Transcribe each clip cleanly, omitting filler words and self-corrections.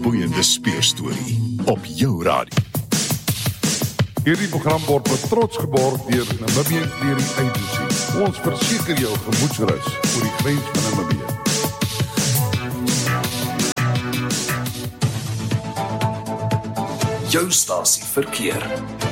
boeiende speurstorie op jou radio. Hierdie program word met trots geborg deur Namibian Clearing Agency. Ons verseker jou gemoedsrus oor die grens van Namibië. Jou stasie verkeer.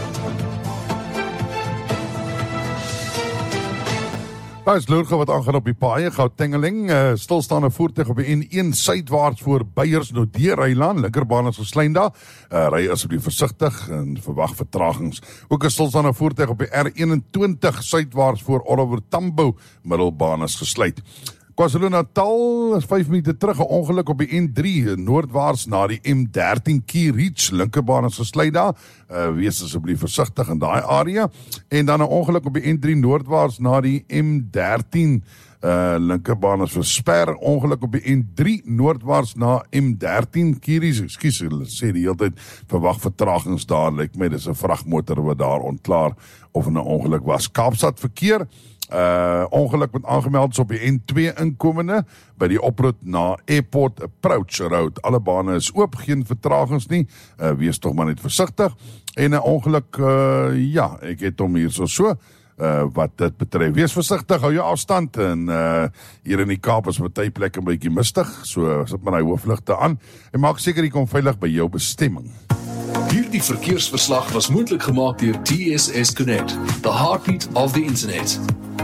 Daar is loerge wat aangaan op die paaie, Gauteng, stilstaande voertuig op die N1 suidwaarts voor Beyers-Nodeer-Eiland, linkerbaan is gesluit daar, ry asseblief versigtig en verwag vertragings. Ook 'n stilstaande voertuig op die R21 suidwaarts voor Oliver Tambo, middelbaan is gesluit. KwaZulu-Natal is 5 minute terug 'n ongeluk op die N3 noordwaarts na die M13 Key Reach, linkerbaan is gesluit daar. Wees asseblief versigtig in daai area. En dan 'n ongeluk op die N3 noordwaarts na die M13 linkerbaan is versper. Ongeluk op die N3 noordwaarts na M13 Key Reach. Ekskuus, hulle sê die hele tyd verwag vertragings daar. Lyk my dis 'n vragmotor wat daar ontklaar of 'n ongeluk was. Kaapstad verkeer. Ongeluk met aangemeld op die N2 inkomende by die oproep na Airport Approach Road. Alle bane is oop, geen vertragings nie. Wees tog maar net versigtig. En 'n ongeluk, ek het hom hier so. Wat dit betref. Wees versigtig, hou jou afstand en hier in die Kaap is baie plekke 'n bietjie mistig, so sit maar hy hoofligte aan en maak seker jy kom veilig by jou bestemming. Hierdie verkeersverslag was moontlik gemaak deur TSS Connect, the heartbeat of the internet.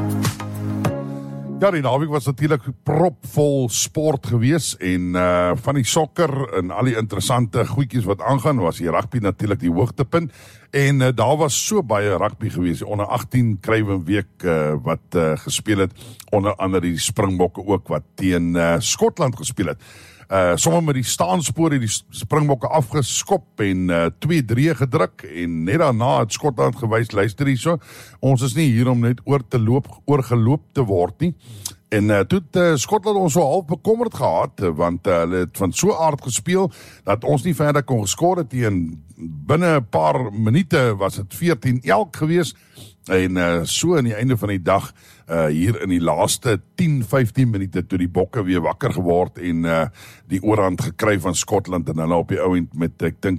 Ja, die naweek was natuurlik propvol sport gewees en van die sokker en al die interessante goedjies wat aangaan, was die rugby natuurlik die hoogtepunt en daar was so baie rugby gewees, onder 18 Kruiwenweek wat gespeel het, onder andere die Springbokke ook wat teen Skotland gespeel het. Sommige met die staanspoor het die Springbokke afgeskop en 2-3 gedruk en net daarna het Skotland gewys, luister hierso, ons is nie hier om net oorgeloop te word nie. En toe het Skotland ons so half bekommerd gehad, want hulle het van so aard gespeel, dat ons nie verder kon geskoor het en binne 'n paar minute was het 14-11 gewees, en so aan die einde van die dag, hier in die laaste 10-15 minute, toe die bokke weer wakker geword en die oorhand gekry van Skotland, en hulle op die ouend met, ek dink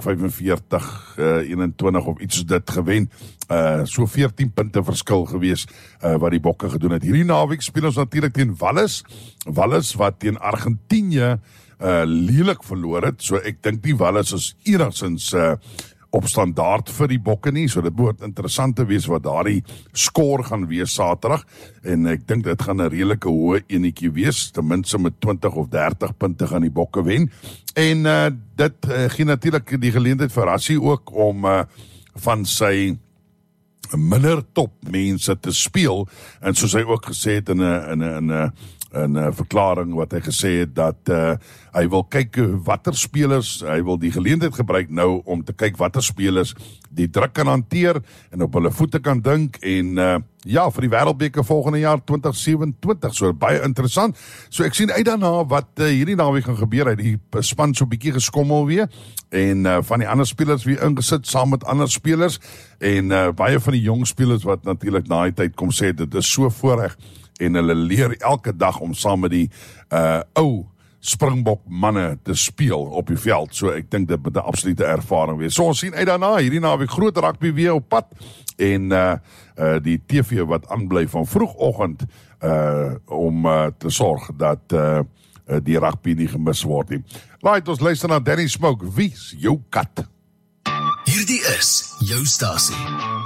45-21 of iets soos dit gewen, so 14 punte verskil gewees, wat die bokke gedoen het. Hierdie naweek speel ons natuurlik teen Wallis wat teen Argentinië lelik verloor het, so ek dink die Wallis is enigstens op standaard vir die bokke nie, so dit behoort interessant te wees wat daardie skoor gaan wees Saterdag, en ek dink dit gaan 'n redelike hoë enetjie wees, ten minste met 20 of 30 punte gaan die bokke wen, en dit gee natuurlik die geleentheid vir Rassie ook om van sy minder top mense te speel, en soos hy ook gesê het in 'n verklaring wat hy gesê het dat hy wil kyk watter spelers, hy wil die geleentheid gebruik nou om te kyk watter spelers die druk kan hanteer en op hulle voete kan dink en vir die Wêreldbeker volgende jaar 2027, so baie interessant. So ek sien uit daarna wat hierdie naweek gaan gebeur, uit die span so bietjie geskommel weer en van die ander spelers weer ingesit saam met ander spelers en baie van die jong spelers wat natuurlik na die tyd kom sê dit is so voorreg en hulle leer elke dag om saam met die ou Springbok manne te speel op die veld. So ek dink dit moet 'n absolute ervaring wees. So ons sien uit daarna, hierdie naweek groot rugby weer op pad en die TV wat aanbly van vroegoggend om te sorg dat die rugby nie gemis word nie. Right, ons luister na Danny Smoke, wie's jou kat? Hierdie is jou stasie.